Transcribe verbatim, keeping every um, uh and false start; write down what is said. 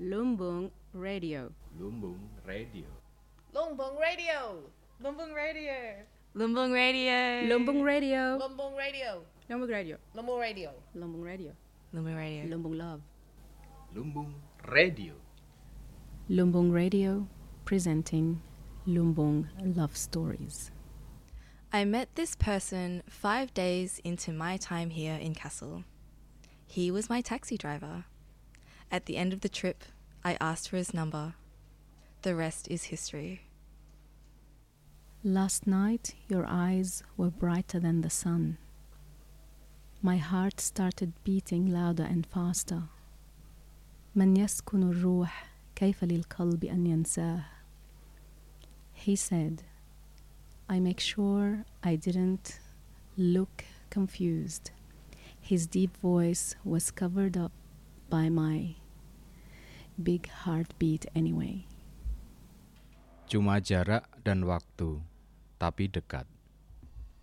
Lumbung Radio. Lumbung Radio. Lumbung Radio. Lumbung Radio. Lumbung Radio. Lumbung Radio. Lumbung Radio. Lumbung Radio. Lumbung Radio. Lumbung Radio. Lumbung Radio. Lumbung Love. Lumbung Radio. Lumbung Radio presenting Lumbung Love Stories. I met this person five days into my time here in Kassel. He was my taxi driver. At the end of the trip, I asked for his number. The rest is history. Last night, your eyes were brighter than the sun. My heart started beating louder and faster. من يسكن الروح كيف للقلب أن ينساه. He said, I make sure I didn't look confused. His deep voice was covered up by my big heartbeat anyway. Cuma jarak dan waktu, tapi dekat.